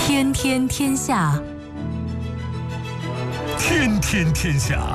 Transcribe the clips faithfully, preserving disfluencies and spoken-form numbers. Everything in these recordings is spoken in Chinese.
天天天下， 天天天下。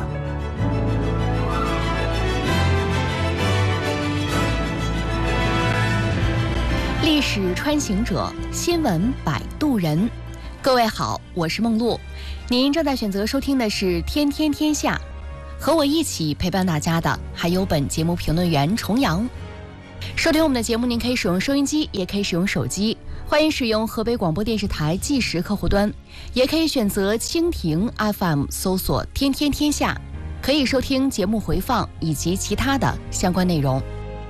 历史穿行者，新闻摆渡人。各位好，我是梦露，您正在选择收听的是《天天天下》，和我一起陪伴大家的还有本节目评论员重阳。收听我们的节目，您可以使用收音机，也可以使用手机，欢迎使用河北广播电视台计时客户端，也可以选择蜻蜓 F M 搜索“天天天下”，可以收听节目回放以及其他的相关内容。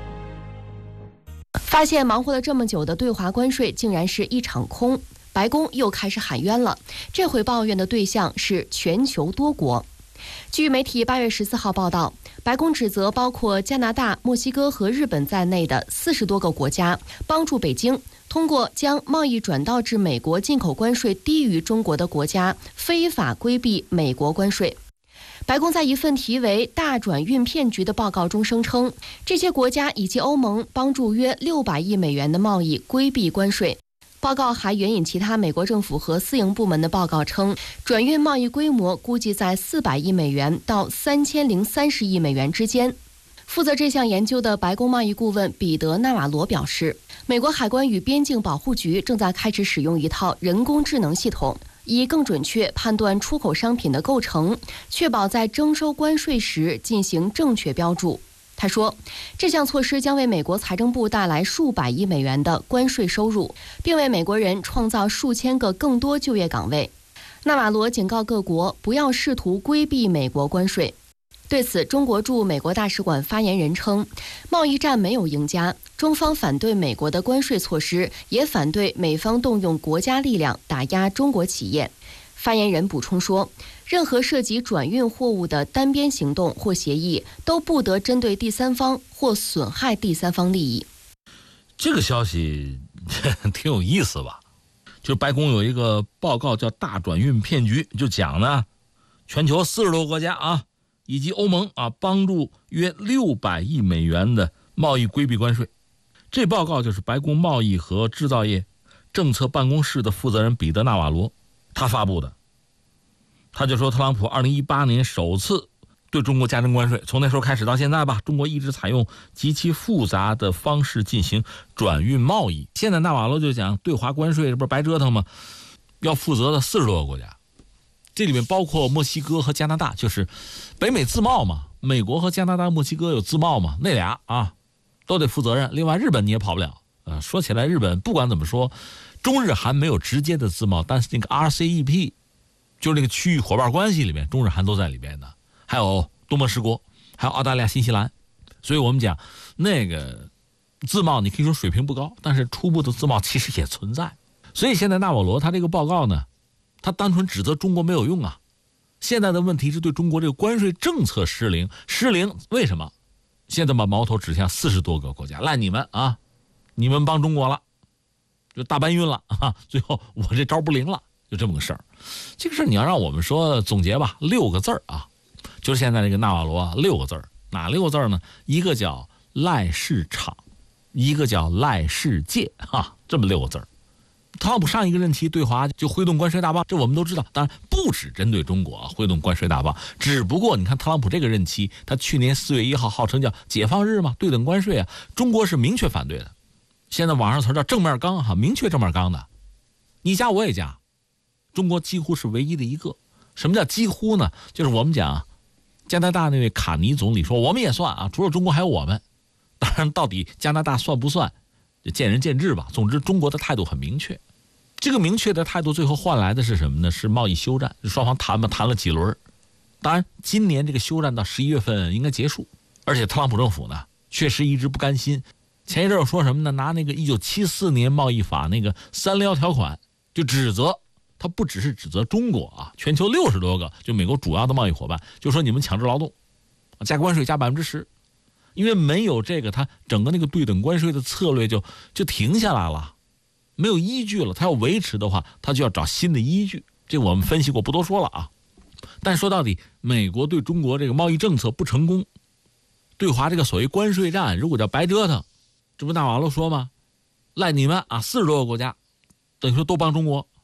发现忙活了这么久的对华关税竟然是一场空，白宫又开始喊冤了，这回抱怨的对象是全球多国。据媒体八月十四号报道，白宫指责包括加拿大、墨西哥和日本在内的四十多个国家帮助北京通过将贸易转到至美国进口关税低于中国的国家非法规避美国关税。白宫在一份题为《大转运骗局》的报告中声称，这些国家以及欧盟帮助约六百亿美元的贸易规避关税。报告还援引其他美国政府和私营部门的报告称，转运贸易规模估计在四百亿美元到三千零三十亿美元之间。负责这项研究的白宫贸易顾问彼得·纳瓦罗表示，美国海关与边境保护局正在开始使用一套人工智能系统，以更准确判断出口商品的构成，确保在征收关税时进行正确标注。他说，这项措施将为美国财政部带来数百亿美元的关税收入，并为美国人创造数千个更多就业岗位。纳瓦罗警告各国不要试图规避美国关税。对此，中国驻美国大使馆发言人称，贸易战没有赢家，中方反对美国的关税措施，也反对美方动用国家力量打压中国企业。发言人补充说，任何涉及转运货物的单边行动或协议都不得针对第三方或损害第三方利益。 这个消息挺有意思吧？就白宫有一个报告叫《大转运骗局》，就讲呢，全球四十多个国家啊，以及欧盟啊，帮助约六百亿美元的贸易规避关税。这报告就是白宫贸易和制造业政策办公室的负责人彼得·纳瓦罗他发布的。他就说，特朗普二零一八年首次对中国加征关税，从那时候开始到现在吧，中国一直采用极其复杂的方式进行转运贸易。现在纳瓦罗就讲，对华关税这不是白折腾吗？要负责的四十多个国家，这里面包括墨西哥和加拿大，就是北美自贸嘛，美国和加拿大、墨西哥有自贸嘛，那俩啊都得负责任。另外日本你也跑不了。呃，说起来，日本不管怎么说，中日韩没有直接的自贸，但是那个 R C E P 就是那个区域伙伴关系里面，中日韩都在里边的，还有东盟十国，还有澳大利亚、新西兰。所以我们讲那个自贸，你可以说水平不高，但是初步的自贸其实也存在。所以现在纳瓦罗他这个报告呢，他单纯指责中国没有用啊。现在的问题是对中国这个关税政策失灵，失灵为什么？现在把矛头指向四十多个国家，赖你们啊，你们帮中国了，就大搬运了啊，最后我这招不灵了，就这么个事儿。这个事儿你要让我们说总结吧，六个字儿啊，就是现在这个纳瓦罗六个字儿，哪六个字儿呢？一个叫赖市场，一个叫赖世界啊，这么六个字儿。特朗普上一个任期对华就挥动关税大棒，这我们都知道，当然不只针对中国啊，挥动关税大棒。只不过你看特朗普这个任期，他去年四月一号号称叫解放日嘛，对等关税啊，中国是明确反对的。现在网上词叫正面刚哈，明确正面刚的，你加我也加，中国几乎是唯一的一个。什么叫几乎呢？就是我们讲加拿大那位卡尼总理说，我们也算啊，除了中国还有我们。当然，到底加拿大算不算，就见仁见智吧。总之，中国的态度很明确。这个明确的态度最后换来的是什么呢？是贸易休战，双方谈吧，谈了几轮。当然，今年这个休战到十一月份应该结束。而且特朗普政府呢，确实一直不甘心。前一阵儿说什么呢？拿那个一九七四年贸易法那个三零一条款，就指责他，不只是指责中国啊，全球六十多个就美国主要的贸易伙伴，就说你们强制劳动，加关税加百分之十，因为没有这个，他整个那个对等关税的策略就就停下来了，没有依据了。他要维持的话，他就要找新的依据。这个我们分析过，不多说了啊。但说到底，美国对中国这个贸易政策不成功，对华这个所谓关税战，如果叫白折腾，这不纳瓦罗说吗？赖你们啊，四十多个国家，等于说都帮中国，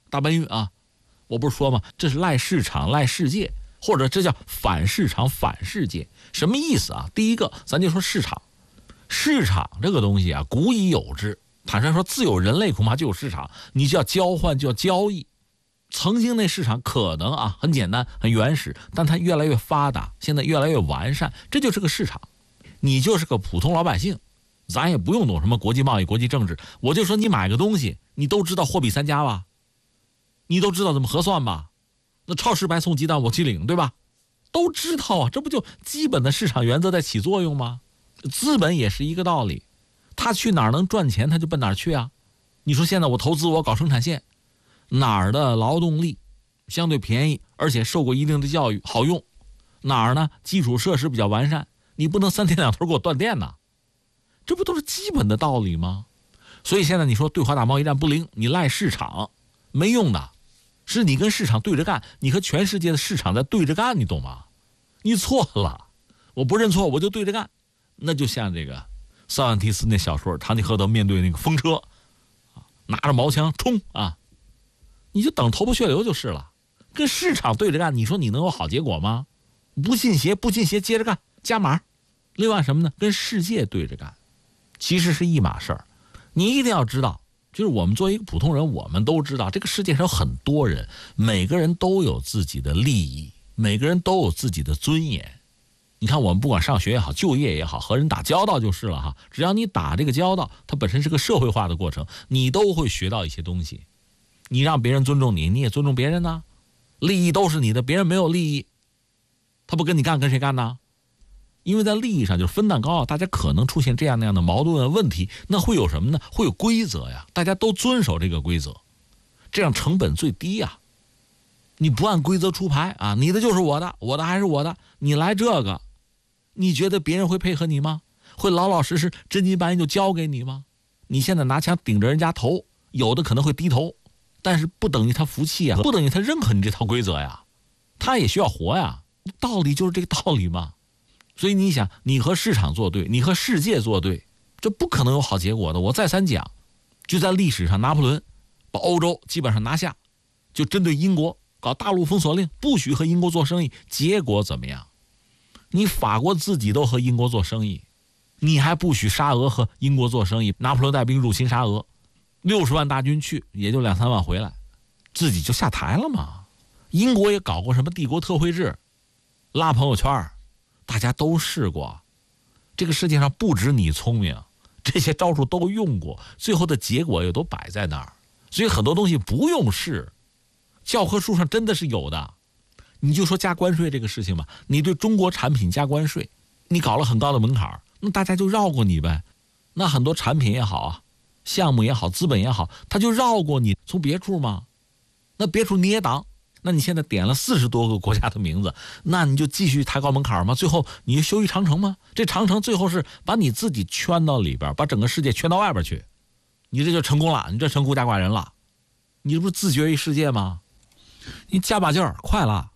大搬运啊，我不是说吗？这是赖市场赖世界，或者这叫反市场反世界。什么意思啊？第一个，咱就说市场，市场这个东西啊，古已有之。坦率说，自有人类恐怕就有市场，你就要交换，就要交易。曾经那市场可能啊很简单很原始，但它越来越发达，现在越来越完善，这就是个市场。你就是个普通老百姓，咱也不用懂什么国际贸易国际政治，我就说你买个东西，你都知道货比三家吧，你都知道怎么核算吧，那超市白送鸡蛋我鸡领，对吧？都知道啊，这不就基本的市场原则在起作用吗？资本也是一个道理，他去哪儿能赚钱他就奔哪儿去啊。你说现在我投资我搞生产线，哪儿的劳动力相对便宜，而且受过一定的教育好用，哪儿呢基础设施比较完善，你不能三天两头给我断电呐，这不都是基本的道理吗？所以现在你说对华打贸易战不灵，你赖市场没用的，是你跟市场对着干，你和全世界的市场在对着干，你懂吗？你错了，我不认错我就对着干。那就像这个塞万提斯那小说，唐吉诃德面对那个风车，拿着毛枪冲啊，你就等头破血流就是了。跟市场对着干，你说你能有好结果吗？不信邪不信邪，接着干加码。另外什么呢？跟世界对着干，其实是一码事儿。你一定要知道，就是我们作为一个普通人，我们都知道这个世界上有很多人，每个人都有自己的利益，每个人都有自己的尊严。你看我们不管上学也好，就业也好，和人打交道就是了哈。只要你打这个交道，它本身是个社会化的过程，你都会学到一些东西。你让别人尊重你，你也尊重别人呢。利益都是你的，别人没有利益，他不跟你干，跟谁干呢？因为在利益上就是分蛋糕，大家可能出现这样那样的矛盾问题，那会有什么呢？会有规则呀，大家都遵守这个规则，这样成本最低呀。你不按规则出牌啊，你的就是我的，我的还是我的，你来这个，你觉得别人会配合你吗？会老老实实真金白银就交给你吗？你现在拿枪顶着人家头，有的可能会低头，但是不等于他服气啊，不等于他认可你这套规则呀，他也需要活呀，道理就是这个道理嘛。所以你想，你和市场作对，你和世界作对，这不可能有好结果的。我再三讲，就在历史上，拿破仑把欧洲基本上拿下，就针对英国搞大陆封锁令，不许和英国做生意，结果怎么样？你法国自己都和英国做生意，你还不许沙俄和英国做生意。拿破仑带兵入侵沙俄，六十万大军去，也就两三万回来，自己就下台了嘛。英国也搞过什么帝国特绘制，拉朋友圈，大家都试过。这个世界上不止你聪明，这些招数都用过，最后的结果也都摆在那儿。所以很多东西不用试，教科书上真的是有的。你就说加关税这个事情吧，你对中国产品加关税，你搞了很高的门槛，那大家就绕过你呗。那很多产品也好啊，项目也好，资本也好，他就绕过你，从别处嘛。那别处你也挡，那你现在点了四十多个国家的名字，那你就继续抬高门槛吗？最后你就修一长城吗？这长城最后是把你自己圈到里边，把整个世界圈到外边去，你这就成功了，你这成孤家寡人了，你这不是自绝于世界吗？你加把劲儿，快了。